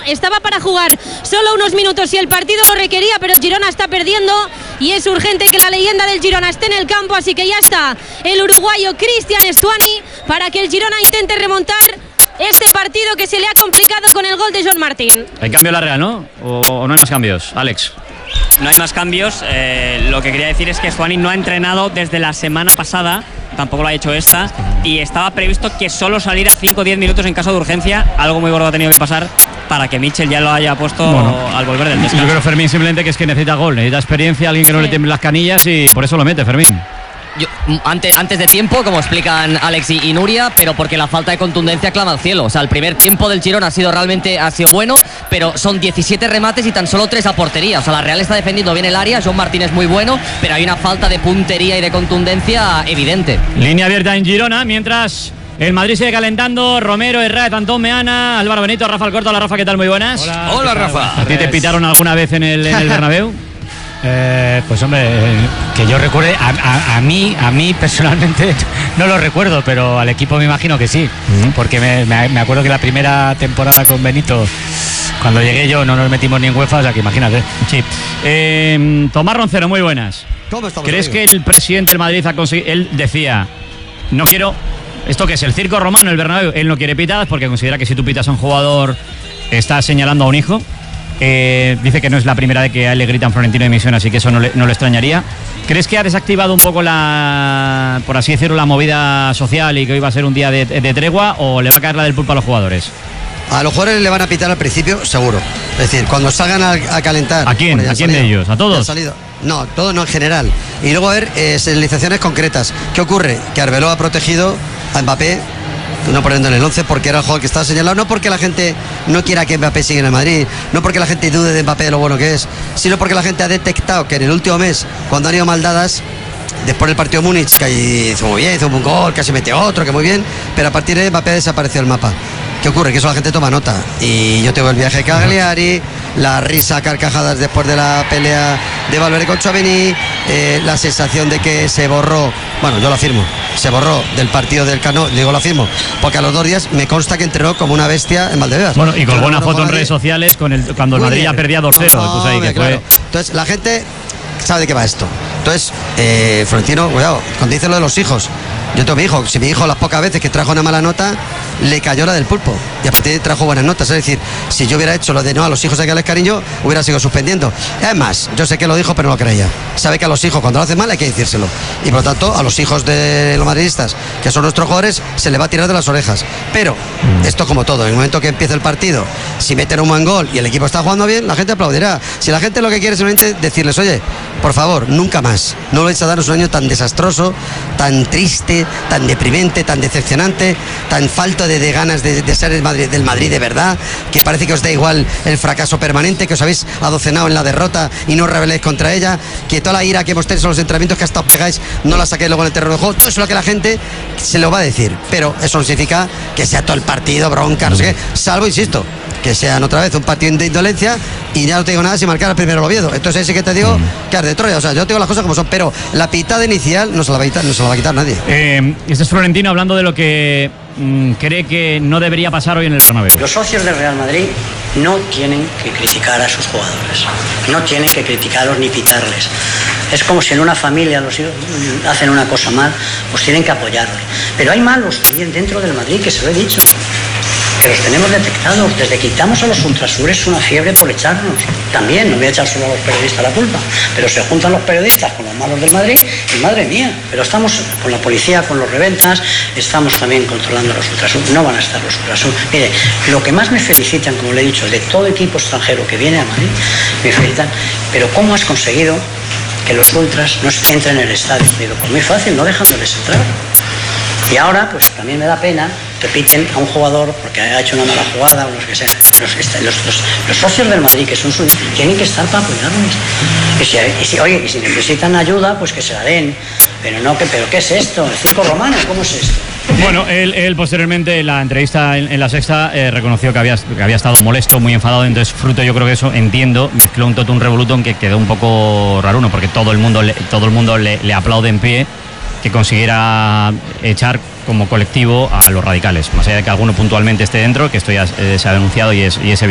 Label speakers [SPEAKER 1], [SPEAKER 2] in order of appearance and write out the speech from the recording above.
[SPEAKER 1] estaba para jugar solo unos minutos si el partido lo requería, pero el Girona está perdiendo y es urgente que la leyenda del Girona esté en el campo, así que ya está el uruguayo Cristian Stuani para que el Girona intente remontar este partido que se le ha complicado con el gol de John Martín.
[SPEAKER 2] Hay cambio en la Real, ¿no? ¿O no hay más cambios, Alex?
[SPEAKER 3] No hay más cambios. Lo que quería decir es que Stuani no ha entrenado desde la semana pasada, tampoco lo ha hecho esta, y estaba previsto que solo saliera 5 o 10 minutos en caso de urgencia. Algo muy gordo ha tenido que pasar para que Mitchell ya lo haya puesto al volver del descanso.
[SPEAKER 2] Yo creo, Fermín, simplemente que es que necesita gol, necesita experiencia, alguien que no le tiemble las canillas y por eso lo mete, Fermín.
[SPEAKER 4] Antes de tiempo, como explican Alex y Nuria, pero porque la falta de contundencia clama al cielo. O sea, el primer tiempo del Girona ha sido bueno, pero son 17 remates y tan solo 3 a portería. O sea, la Real está defendiendo bien el área, John Martín es muy bueno, pero hay una falta de puntería y de contundencia evidente.
[SPEAKER 2] Línea abierta en Girona, mientras el Madrid sigue calentando. Romero, Herrera, Antón Meana, Álvaro Benito, Rafa Alcorta. Hola, Rafa, ¿qué tal? Muy buenas.
[SPEAKER 5] Hola, Rafa.
[SPEAKER 2] ¿A ti te pitaron alguna vez en el Bernabéu?
[SPEAKER 6] Pues hombre, que yo recuerde, a mí personalmente no lo recuerdo, pero al equipo me imagino que sí, porque me acuerdo que la primera temporada con Benito, cuando llegué yo, no nos metimos ni en UEFA, o sea que imagínate.
[SPEAKER 2] Sí. Tomás Roncero, muy buenas.
[SPEAKER 5] ¿Cómo estamos?
[SPEAKER 2] ¿Crees que el presidente del Madrid ha conseguido? Él decía, no quiero, ¿esto qué es? El circo romano, el Bernabéu. Él no quiere pitadas porque considera que si tú pitas a un jugador estás señalando a un hijo. Dice que no es la primera vez que a él le gritan Florentino de Misión, así que eso no le extrañaría. ¿Crees que ha desactivado un poco por así decirlo, la movida social y que hoy va a ser un día de tregua, o le va a caer la del pulpo a los jugadores?
[SPEAKER 5] A los jugadores le van a pitar al principio, seguro. Es decir, cuando salgan a calentar.
[SPEAKER 2] ¿A quién? ¿A quién de ellos? ¿A todos?
[SPEAKER 5] No, todos no, en general. Y luego a ver señalizaciones concretas. ¿Qué ocurre? Que Arbeloa ha protegido a Mbappé, no poniéndole el 11 porque era el jugador que estaba señalado, no porque la gente no quiera que Mbappé siga en el Madrid, no porque la gente dude de Mbappé de lo bueno que es, sino porque la gente ha detectado que en el último mes, cuando han ido mal dadas, después del partido de Múnich, que ahí hizo muy bien, hizo un gol, casi mete otro, que muy bien, pero a partir de Mbappé desapareció el mapa. ¿Qué ocurre? Que eso la gente toma nota. Y yo tengo el viaje de Cagliari, la risa a carcajadas después de la pelea de Valverde con Tchouaméni, la sensación de que se borró, bueno, yo lo afirmo, se borró del partido del Cano, digo lo afirmo, porque a los 2 días me consta que entrenó como una bestia en Valdebebas.
[SPEAKER 2] Bueno, y con buena foto en redes sociales cuando el Madrid ya perdía 2-0.
[SPEAKER 5] No,
[SPEAKER 2] ahí, que
[SPEAKER 5] claro. Entonces, la gente sabe de qué va esto. Entonces, Florentino, cuidado, cuando dice lo de los hijos, yo tengo mi hijo, si mi hijo las pocas veces que trajo una mala nota, le cayó la del pulpo y a partir de ahí trajo buenas notas. Es decir, si yo hubiera hecho lo de no a los hijos hay que darles cariño, hubiera seguido suspendiendo. Además, yo sé que lo dijo pero no lo creía. Sabe que a los hijos cuando lo hacen mal hay que decírselo, y por lo tanto a los hijos de los madridistas, que son nuestros jugadores, se les va a tirar de las orejas. Pero esto, como todo, en el momento que empiece el partido, si meten un buen gol y el equipo está jugando bien, la gente aplaudirá. Si la gente lo que quiere es simplemente decirles, oye, por favor, nunca más, no vais a darnos un año tan desastroso, tan triste, tan deprimente, tan decepcionante, tan falto de ganas de ser del Madrid de verdad, que parece que os da igual el fracaso permanente, que os habéis adocenado en la derrota y no os rebeléis contra ella, que toda la ira que hemos tenido en los entrenamientos que hasta os pegáis no la saquéis luego en el terreno de juego. Todo eso es lo que la gente se lo va a decir, pero eso no significa que sea todo el partido bronca, no sé qué, salvo, insisto, que sean otra vez un partido de indolencia y ya no te digo nada si marcar al primero el Oviedo. Entonces ahí sí que te digo que arde Troya. O sea, yo te digo las cosas como son, pero la pitada inicial no se la va a quitar nadie.
[SPEAKER 2] Este es Florentino hablando de lo que cree que no debería pasar hoy en el Bernabéu.
[SPEAKER 7] Los socios del Real Madrid no tienen que criticar a sus jugadores, no tienen que criticarlos ni pitarles. Es como si en una familia los hijos hacen una cosa mal, pues tienen que apoyarlos. Pero hay malos también dentro del Madrid, que se lo he dicho, que los tenemos detectados. Desde que quitamos a los ultrasures una fiebre por echarnos. También, no voy a echar solo a los periodistas la culpa, pero se juntan los periodistas con los malos del Madrid y madre mía, pero estamos con la policía, con los reventas, estamos también controlando los ultrasures. No van a estar los ultrasures. Mire, lo que más me felicitan, como le he dicho, de todo equipo extranjero que viene a Madrid, me felicitan, pero ¿cómo has conseguido que los ultras no entren en el estadio? Digo, pues muy fácil, no dejándoles entrar. Y ahora, pues también me da pena que piten a un jugador porque ha hecho una mala jugada o lo que sea. Los socios del Madrid, que son suyos, tienen que estar para apoyarles. Y si necesitan ayuda, pues que se la den. Pero no, ¿pero qué es esto? ¿El circo romano? ¿Cómo es esto?
[SPEAKER 2] Bueno, él posteriormente en la entrevista en La Sexta reconoció que había estado molesto, muy enfadado. Entonces, fruto, yo creo que eso, entiendo, mezcló un totum revolutum que quedó un poco raruno, porque todo el mundo le aplaude en pie que consiguiera echar como colectivo a los radicales, más allá de que alguno puntualmente esté dentro, que esto ya se ha denunciado y es evidente.